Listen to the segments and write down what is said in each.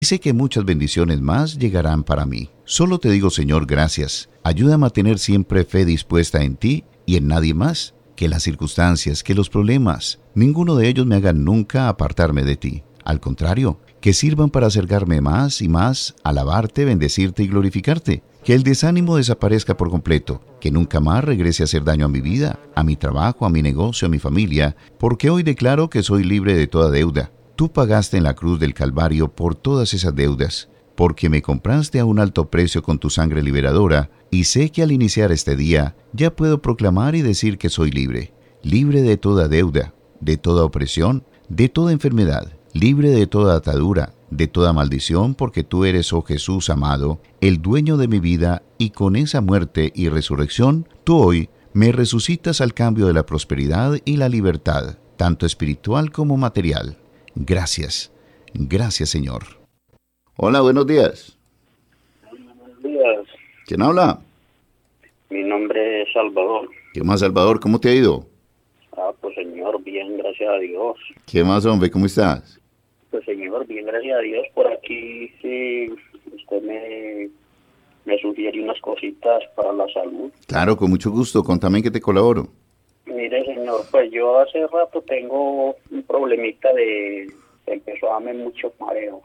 Sé que muchas bendiciones más llegarán para mí. Solo te digo, Señor, gracias. Ayúdame a tener siempre fe dispuesta en ti y en nadie más. Que las circunstancias, que los problemas, ninguno de ellos me hagan nunca apartarme de ti. Al contrario, que sirvan para acercarme más y más, alabarte, bendecirte y glorificarte. Que el desánimo desaparezca por completo, que nunca más regrese a hacer daño a mi vida, a mi trabajo, a mi negocio, a mi familia, porque hoy declaro que soy libre de toda deuda. Tú pagaste en la cruz del Calvario por todas esas deudas, porque me compraste a un alto precio con tu sangre liberadora, y sé que al iniciar este día ya puedo proclamar y decir que soy libre, libre de toda deuda, de toda opresión, de toda enfermedad, libre de toda atadura, de toda maldición, porque tú eres, oh Jesús amado, el dueño de mi vida, y con esa muerte y resurrección, tú hoy me resucitas al cambio de la prosperidad y la libertad, tanto espiritual como material. Gracias, gracias Señor. Hola, buenos días. Buenos días. ¿Quién habla? Mi nombre es Salvador. ¿Qué más, Salvador? ¿Cómo te ha ido? Pues señor, bien, gracias a Dios. ¿Qué más, hombre? ¿Cómo estás? Pues señor, bien, gracias a Dios. Por aquí sí, usted me sugiere unas cositas para la salud. Claro, con mucho gusto. Contame en qué te colaboro. Mire, señor, pues yo hace rato tengo un problemita empezó a darme muchos mareos.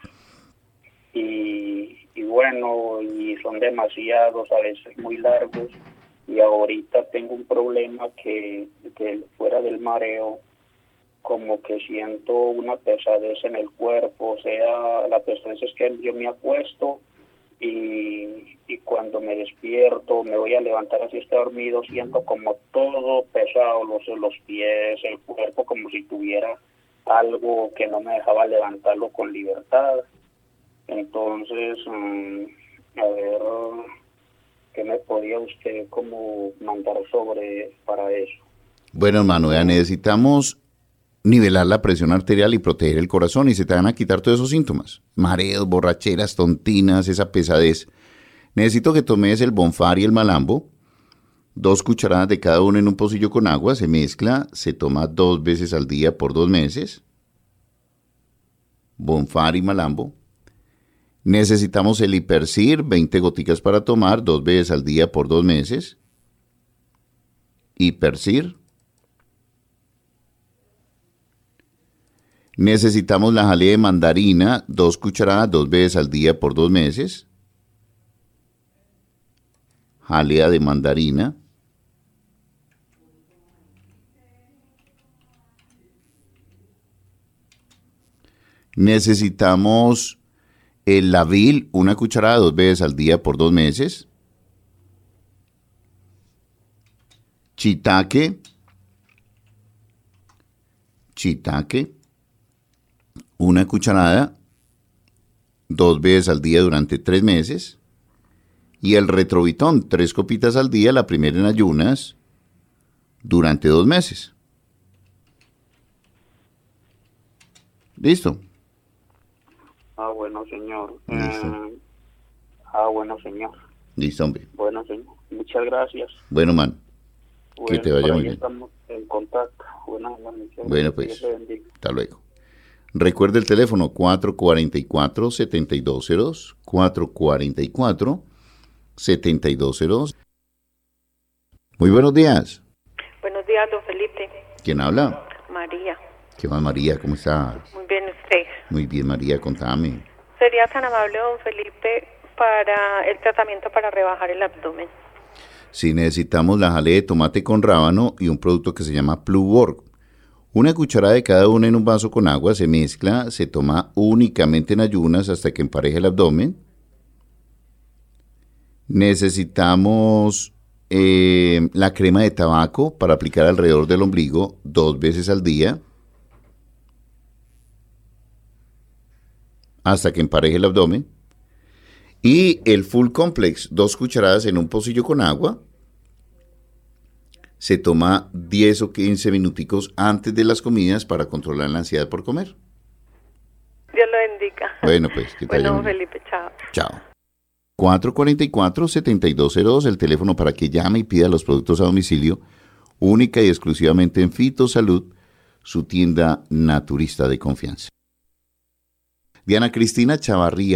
Y bueno, y son demasiados, a veces muy largos. Y ahorita tengo un problema que fuera del mareo, como que siento una pesadez en el cuerpo. O sea, la pesadez es que yo me acuesto y cuando me despierto, me voy a levantar así, está dormido, siento como todo pesado, los pies, el cuerpo, como si tuviera algo que no me dejaba levantarlo con libertad. Entonces, a ver, ¿qué me podía usted como mandar para eso? Bueno, hermano, ya necesitamos nivelar la presión arterial y proteger el corazón, y se te van a quitar todos esos síntomas. Mareos, borracheras, tontinas, esa pesadez. Necesito que tomes el Bonfar y el Malambo, 2 cucharadas de cada uno en un pocillo con agua, se mezcla, se toma 2 veces al día por 2 meses. Bonfar y Malambo. Necesitamos el Hipercir, 20 goticas para tomar 2 veces al día por 2 meses. Hipercir. Necesitamos la jalea de mandarina, 2 cucharadas 2 veces al día por 2 meses. Jalea de mandarina. Necesitamos el Lavil, 1 cucharada 2 veces al día por 2 meses. Shiitake, 1 cucharada 2 veces al día durante 3 meses. Y el Retrovitón, 3 copitas al día, la primera en ayunas, durante 2 meses. ¿Listo? Bueno, señor. Listo. Bueno, señor. Listo, hombre. Bueno, señor. Muchas gracias. Bueno, man. Bueno, que te vaya muy bien. Estamos en contacto. Bueno, pues, hasta luego. Recuerde el teléfono 444-7202, 444-7202. Muy buenos días. Buenos días, don Felipe. ¿Quién habla? María. ¿Qué más, María? ¿Cómo estás? Muy bien, ¿usted? Muy bien, María, contame. Sería tan amable, don Felipe, para el tratamiento para rebajar el abdomen. Sí, necesitamos la jalea de tomate con rábano y un producto que se llama Pluborg. 1 cucharada de cada una en un vaso con agua, se mezcla, se toma únicamente en ayunas hasta que empareje el abdomen. Necesitamos la crema de tabaco para aplicar alrededor del ombligo 2 veces al día hasta que empareje el abdomen. Y el Full Complex, 2 cucharadas en un pocillo con agua. Se toma 10 o 15 minuticos antes de las comidas para controlar la ansiedad por comer. Dios lo bendiga. Bueno, pues, que te vaya muy bien. Felipe, chao. Chao. 444-7202, el teléfono para que llame y pida los productos a domicilio, única y exclusivamente en Fitosalud, su tienda naturista de confianza. Diana Cristina Chavarría